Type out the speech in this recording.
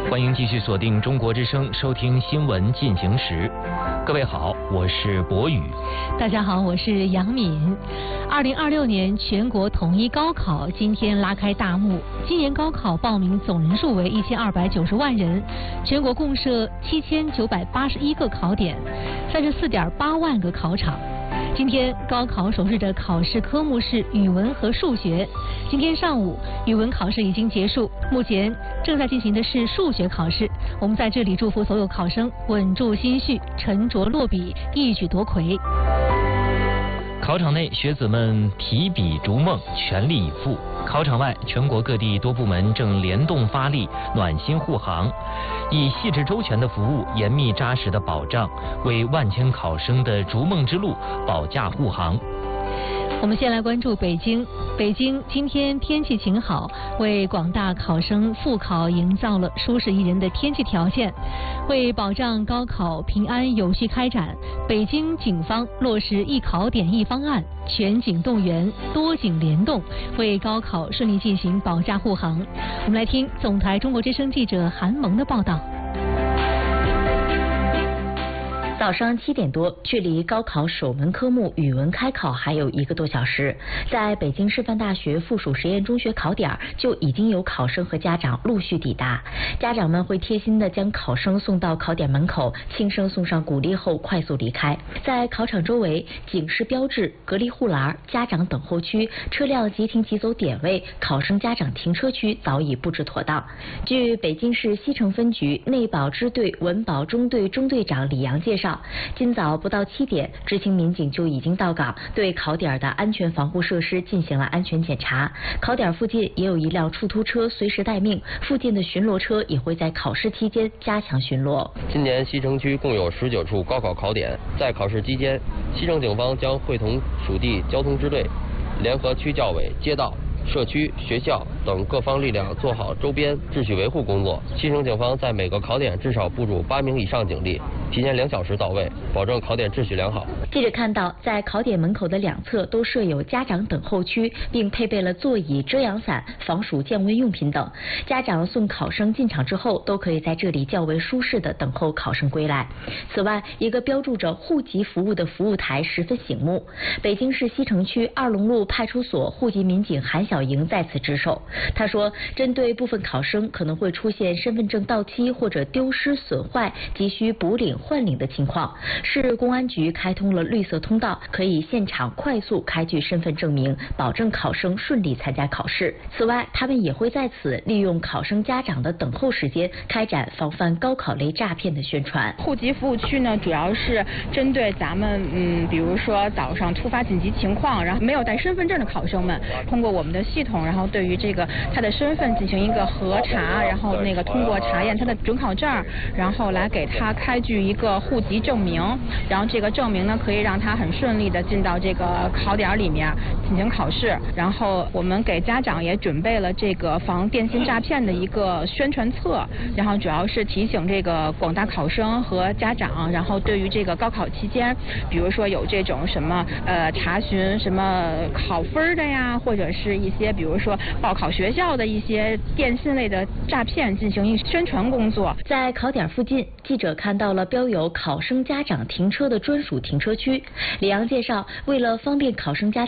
欢迎继续锁定中国之声，收听新闻进行时。各位好，我是博宇。 大家好，我是杨敏。2026年全国统一高考今天拉开大幕。今年高考报名总人数为1290万人，全国共设7981个考点，34.8万个考场。今天高考首日的考试科目是语文和数学。今天上午语文考试已经结束，目前正在进行的是数学考试。我们在这里祝福所有考生稳住心绪，沉着落笔，一举夺魁。 考场内，学子们提笔逐梦，全力以赴。考场外，全国各地多部门正联动发力，暖心护航，以细致周全的服务、严密扎实的保障，为万千考生的逐梦之路保驾护航。 我们先来关注北京。北京今天天气晴好，为广大考生复考营造了舒适宜人的天气条件。为保障高考平安有序开展，北京警方落实一考点一方案，全警动员，多警联动，为高考顺利进行保驾护航。我们来听总台中国之声记者韩萌的报道。 早上7点多，距离高考首门科目语文开考还有1个多小时，在北京师范大学附属实验中学考点就已经有考生和家长陆续抵达。家长们会贴心地将考生送到考点门口，轻声送上鼓励后快速离开。在考场周围，警示标志、隔离护栏、家长等候区、车辆即停即走点位、考生家长停车区早已布置妥当。据北京市西城分局内保支队文保中队中队长李阳介绍，今早不到7点，执勤民警就已经到岗，对考点的安全防护设施进行了安全检查。考点附近也有一辆出租车随时待命，附近的巡逻车也会在考试期间加强巡逻。 今年西城区共有19处高考考点，在考试期间，西城警方将会同属地交通支队、联合区教委、街道、社区、学校等各方力量做好周边秩序维护工作。西城警方在每个考点至少部署8名以上警力，提前2小时到位，保证考点秩序良好。 记者看到，在考点门口的两侧都设有家长等候区，并配备了座椅、遮阳伞、防暑降温用品等。家长送考生进场之后，都可以在这里较为舒适地等候考生归来。此外，一个标注着户籍服务的服务台十分醒目。北京市西城区2龙路派出所户籍民警韩小莹在此值守。他说，针对部分考生可能会出现身份证到期或者丢失损坏，急需补领换领的情况，市公安局开通了绿色通道，可以现场快速开具身份证明，保证考生顺利参加考试。此外，他们也会在此利用考生家长的等候时间，开展防范高考类诈骗的宣传。 户籍服务区呢，主要是针对咱们比如说早上突发紧急情况，然后没有带身份证的考生们，通过我们的系统，然后对于这个他的身份进行一个核查，然后通过查验他的准考证，然后来给他开具一个户籍证明，然后这个证明呢可以让他很顺利的进到这个考点里面进行考试。然后我们给家长也准备了这个防电信诈骗的一个宣传册，然后主要是提醒这个广大考生和家长，然后对于这个高考期间，比如说有这种什么查询什么考分的呀，或者是一些比如说报考学校的一些电信类的诈骗进行宣传工作。 在考点附近，记者看到了标有考生家长停车的专属停车区。李阳介绍，为了方便考生家